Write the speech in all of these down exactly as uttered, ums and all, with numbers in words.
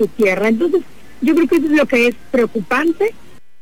su tierra. Entonces, yo creo que eso es lo que es preocupante.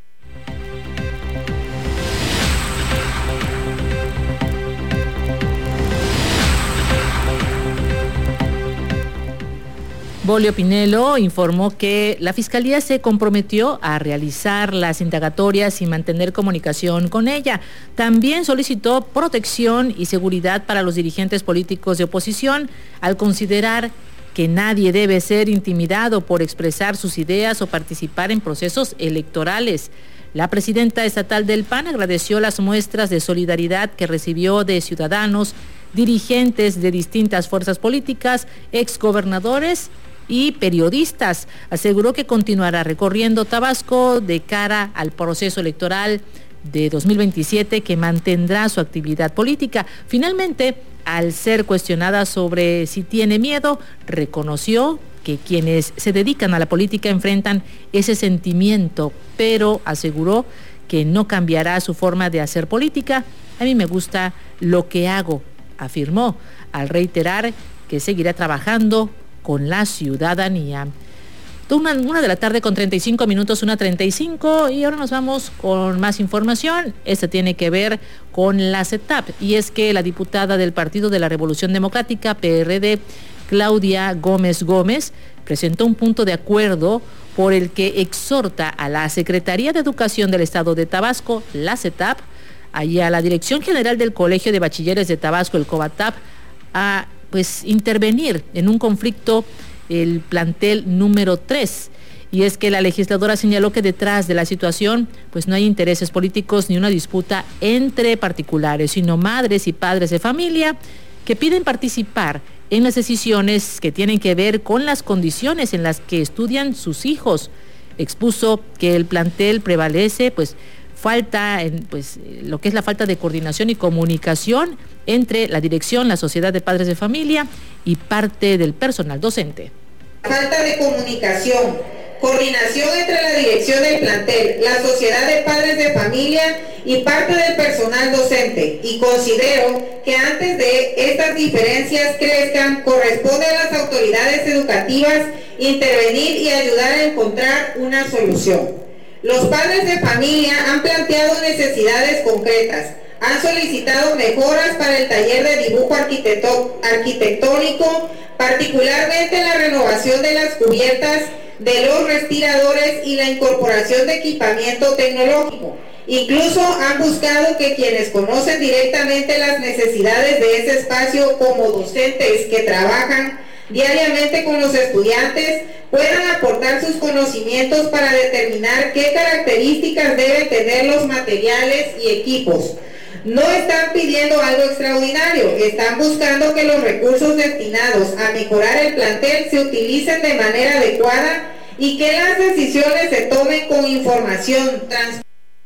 Bolio Pinelo informó que la Fiscalía se comprometió a realizar las indagatorias y mantener comunicación con ella. También solicitó protección y seguridad para los dirigentes políticos de oposición, al considerar que nadie debe ser intimidado por expresar sus ideas o participar en procesos electorales. La presidenta estatal del P A N agradeció las muestras de solidaridad que recibió de ciudadanos, dirigentes de distintas fuerzas políticas, exgobernadores y periodistas. Aseguró que continuará recorriendo Tabasco de cara al proceso electoral de dos mil veintisiete, que mantendrá su actividad política. Finalmente, al ser cuestionada sobre si tiene miedo, reconoció que quienes se dedican a la política enfrentan ese sentimiento, pero aseguró que no cambiará su forma de hacer política. A mí me gusta lo que hago, afirmó, al reiterar que seguirá trabajando con la ciudadanía. Una, una de la tarde con treinta y cinco minutos, una treinta y cinco, y ahora nos vamos con más información. Esta tiene que ver con la CETAP, y es que la diputada del Partido de la Revolución Democrática, P R D, Claudia Gómez Gómez, presentó un punto de acuerdo por el que exhorta a la Secretaría de Educación del Estado de Tabasco, la CETAP, y a la Dirección General del Colegio de Bachilleres de Tabasco, el COBATAP, a pues intervenir en un conflicto, el plantel número tres. Y es que la legisladora señaló que detrás de la situación pues no hay intereses políticos ni una disputa entre particulares, sino madres y padres de familia que piden participar en las decisiones que tienen que ver con las condiciones en las que estudian sus hijos. Expuso que el plantel prevalece pues falta en, pues lo que es la falta de coordinación y comunicación entre la dirección, la sociedad de padres de familia y parte del personal docente. Falta de comunicación, coordinación entre la dirección del plantel, la sociedad de padres de familia y parte del personal docente. Y considero que antes de estas diferencias crezcan, corresponde a las autoridades educativas intervenir y ayudar a encontrar una solución. Los padres de familia han planteado necesidades concretas, han solicitado mejoras para el taller de dibujo arquitectónico, particularmente la renovación de las cubiertas de los respiradores y la incorporación de equipamiento tecnológico. Incluso han buscado que quienes conocen directamente las necesidades de ese espacio, como docentes que trabajan diariamente con los estudiantes, puedan aportar sus conocimientos para determinar qué características deben tener los materiales y equipos. No están pidiendo algo extraordinario, están buscando que los recursos destinados a mejorar el plantel se utilicen de manera adecuada y que las decisiones se tomen con información transparente.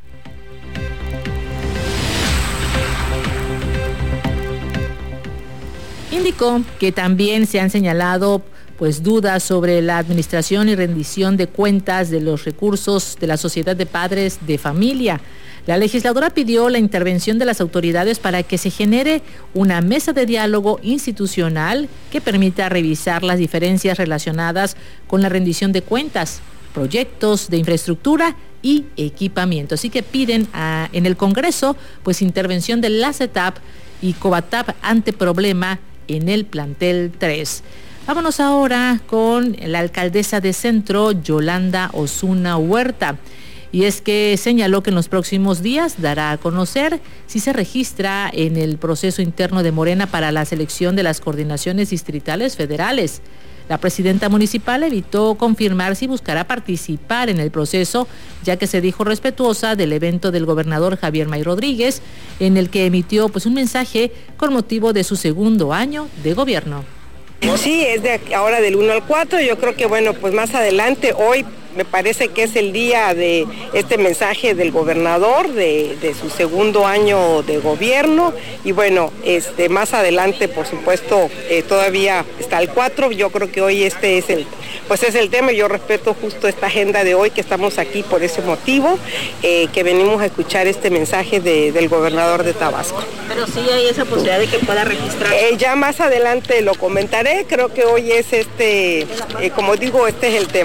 Indicó que también se han señalado pues dudas sobre la administración y rendición de cuentas de los recursos de la Sociedad de Padres de Familia. La legisladora pidió la intervención de las autoridades para que se genere una mesa de diálogo institucional que permita revisar las diferencias relacionadas con la rendición de cuentas, proyectos de infraestructura y equipamiento. Así que piden a, en el Congreso pues intervención de la CETAP y COBATAP ante problema en el plantel tres. Vámonos ahora con la alcaldesa de Centro, Yolanda Osuna Huerta. Y es que señaló que en los próximos días dará a conocer si se registra en el proceso interno de Morena para la selección de las coordinaciones distritales federales. La presidenta municipal evitó confirmar si buscará participar en el proceso, ya que se dijo respetuosa del evento del gobernador Javier May Rodríguez, en el que emitió pues un mensaje con motivo de su segundo año de gobierno. Sí, es de ahora del uno al cuatro, yo creo que bueno, pues más adelante, hoy me parece que es el día de este mensaje del gobernador de, de su segundo año de gobierno, y bueno, este más adelante por supuesto eh, todavía está el cuatro, yo creo que hoy este es el pues es el tema. Yo respeto justo esta agenda de hoy, que estamos aquí por ese motivo, eh, que venimos a escuchar este mensaje de, del gobernador de Tabasco. Pero sí hay esa posibilidad de que pueda registrar. Eh, ya más adelante lo comentaré, creo que hoy es este, eh, como digo, este es el tema.